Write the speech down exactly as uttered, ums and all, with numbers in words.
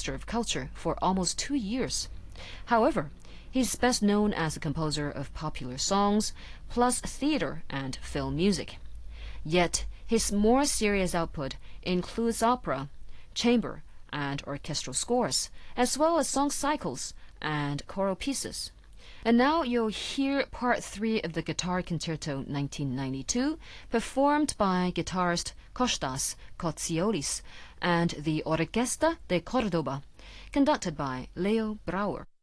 Minister of Culture for almost two years. However, he's best known as a composer of popular songs, plus theater and film music. Yet, his more serious output includes opera, chamber, and orchestral scores, as well as song cycles and choral pieces. And now you'll hear part three of the Guitar Concerto nineteen ninety-two, performed by guitarist Kostas Kotsiolis and the Orquesta de Córdoba, conducted by Leo Brouwer.